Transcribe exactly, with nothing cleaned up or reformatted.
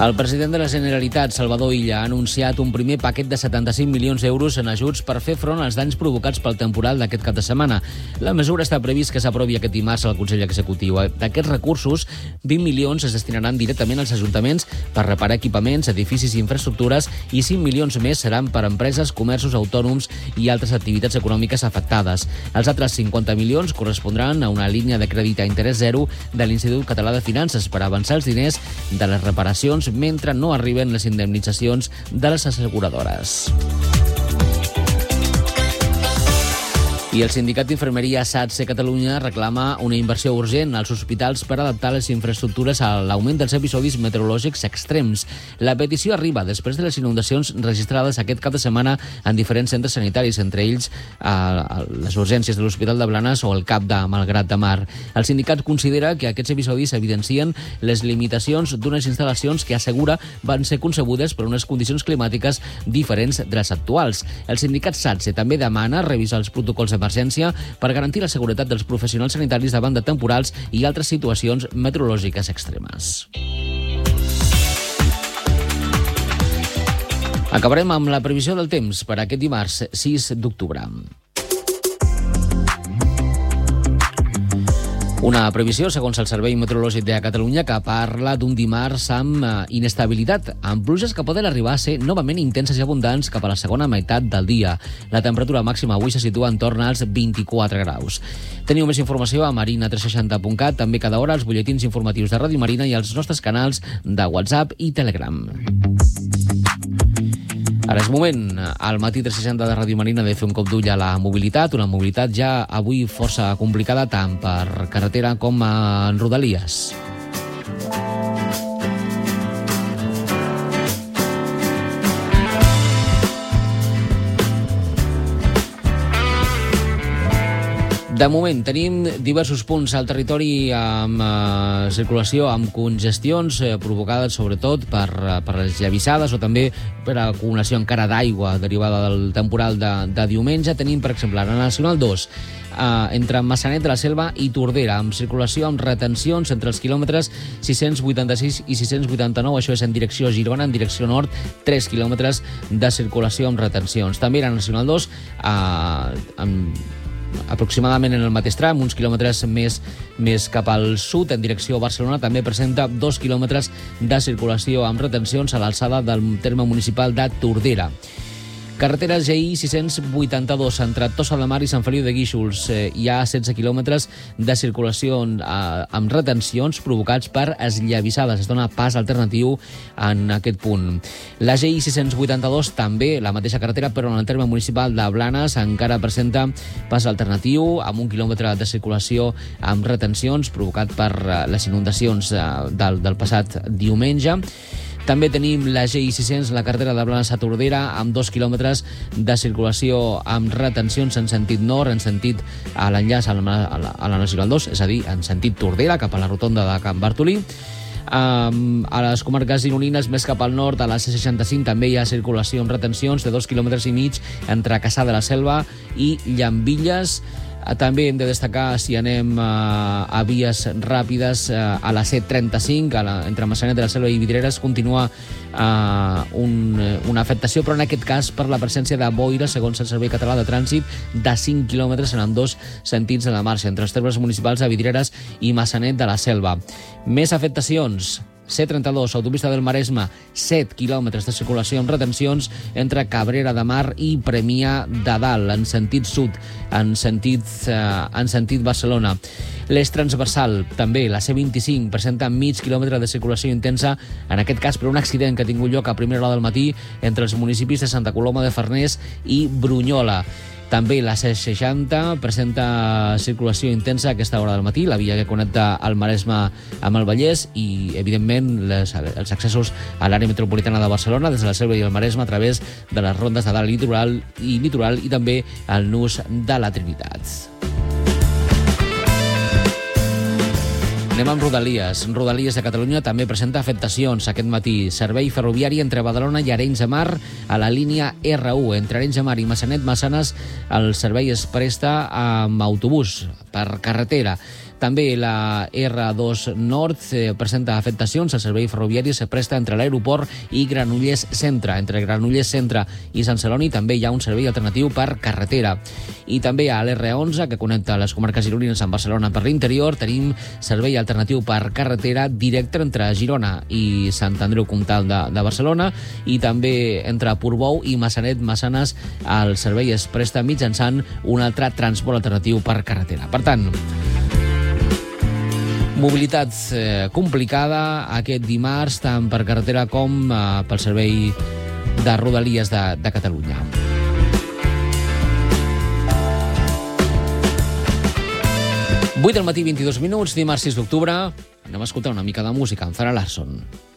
El president de la Generalitat, Salvador Illa, ha anunciat un primer paquet de setanta-cinc milions d'euros en ajuts per fer front als danys provocats pel temporal d'aquest cap de setmana. La mesura està previst que s'aprovi aquest dimarts al Consell Executiu. D'aquests recursos, vint milions es destinaran directament als ajuntaments per reparar equipaments, edificis i infraestructures i cinc milions més seran per a empreses, comerços autònoms i altres activitats econòmiques afectades. Els altres cinquanta milions correspondran a una línia de crèdit a interès zero de l'Institut Català de Finances per avançar els diners de les reparacions mentre no arriben les indemnitzacions de les asseguradores. I el sindicat d'infermeria SATSE Catalunya reclama una inversió urgent als hospitals per adaptar les infraestructures a l'augment dels episodis meteorològics extrems. La petició arriba després de les inundacions registrades aquest cap de setmana en diferents centres sanitaris, entre ells a les urgències de l'Hospital de Blanes o el CAP de Malgrat de Mar. El sindicat considera que aquests episodis evidencien les limitacions d'unes instal·lacions que assegura van ser concebudes per unes condicions climàtiques diferents de les actuals. El sindicat SATSE també demana revisar els protocols de emergència per garantir la seguretat dels professionals sanitaris davant de temporals i altres situacions meteorològiques extremes. Acabarem amb la previsió del temps per aquest dimarts sis d'octubre. Una previsió, segons el Servei Meteorològic de Catalunya, que parla d'un dimarts amb inestabilitat, amb pluges que poden arribar a ser novament intenses i abundants cap a la segona meitat del dia. La temperatura màxima avui se situa en torn als vint-i-quatre graus. Teniu més informació a marina tres seixanta punt cat, també cada hora als butlletins informatius de Ràdio Marina i als nostres canals de WhatsApp i Telegram. Ara és moment, al matí tres seixanta de Ràdio Marina, de fer un cop d'ull a la mobilitat, una mobilitat ja avui força complicada tant per carretera com en rodalies. De moment, tenim diversos punts al territori amb eh, circulació, amb congestions eh, provocades sobretot per, per les llavissades o també per acumulació encara d'aigua derivada del temporal de, de diumenge. Tenim, per exemple, la Nacional dos, eh, entre Maçanet de la Selva i Tordera, amb circulació amb retencions entre els quilòmetres sis-cents vuitanta-sis i sis-cents vuitanta-nou, això és en direcció a Girona, en direcció nord, tres quilòmetres de circulació amb retencions. També la Nacional dos, eh, amb aproximadament en el mateix tram, uns quilòmetres més, més cap al sud, en direcció a Barcelona, també presenta dos quilòmetres de circulació amb retencions a l'alçada del terme municipal de Tordera. Carretera G I sis-cents vuitanta-dos, entre Tossa de Mar i Sant Feliu de Guíxols. Eh, hi ha setze quilòmetres de circulació eh, amb retencions provocats per esllavissades. Es dona pas alternatiu en aquest punt. La G I sis-cents vuitanta-dos, també la mateixa carretera, però en el terme municipal de Blanes, encara presenta pas alternatiu amb un quilòmetre de circulació amb retencions provocat per eh, les inundacions eh, del, del passat diumenge. També tenim la G I sis-cents, la carretera de Blanes a Tordera, amb dos quilòmetres de circulació amb retencions en sentit nord, en sentit a l'enllaç a la, a la, a la Nacional dos, és a dir, en sentit Tordera, cap a la rotonda de Can Bartolí. Um, a les comarques gironines, més cap al nord, a la C seixanta-cinc, també hi ha circulació amb retencions de dos quilòmetres i mig entre Cassà de la Selva i Llambilles. També hem de destacar, si anem a, a vies ràpides, a la C trenta-cinc, a la, entre Maçanet de la Selva i Vidreres, continua uh, un, una afectació, però en aquest cas per la presència de boira, segons el Servei Català de Trànsit, de cinc quilòmetres en ambdós sentits de la marxa, entre els termes municipals de Vidreres i Maçanet de la Selva. Més afectacions. C trenta-dos, autopista del Maresme, set quilòmetres de circulació amb retencions entre Cabrera de Mar i Premià de Dalt, en sentit sud, en sentit, eh, en sentit Barcelona. L'eix transversal, també, la C vint-i-cinc, presenta mig quilòmetre de circulació intensa, en aquest cas per un accident que ha tingut lloc a primera hora del matí entre els municipis de Santa Coloma de Farners i Brunyola. També la C seixanta presenta circulació intensa a aquesta hora del matí, la via que connecta el Maresme amb el Vallès i, evidentment, les, els accessos a l'àrea metropolitana de Barcelona des de la Selva i el Maresme a través de les rondes de dalt litoral i litoral i també el nus de la Trinitat. Anem amb Rodalies. Rodalies de Catalunya també presenta afectacions aquest matí. Servei ferroviari entre Badalona i Arenys de Mar a la línia R u. Entre Arenys de Mar i Maçanet-Massanes el servei es presta amb autobús per carretera. També la erre dos Nord eh, presenta afectacions. El servei ferroviari se presta entre l'aeroport i Granollers Centre. Entre Granollers Centre i Sant Celoni també hi ha un servei alternatiu per carretera. I també a l'erre onze, que connecta les comarques gironines amb Barcelona per l'interior, tenim servei alternatiu per carretera directe entre Girona i Sant Andreu Comtal de, de Barcelona, i també entre Portbou i Massanet-Massanes el servei es presta mitjançant un altre transport alternatiu per carretera. Per tant, mobilitat eh, complicada aquest dimarts, tant per carretera com eh, pel servei de Rodalies de, de Catalunya. vuit del matí, vint-i-dos minuts, dimarts sis d'octubre. Anem a escoltar una mica de música amb Zara Larsson.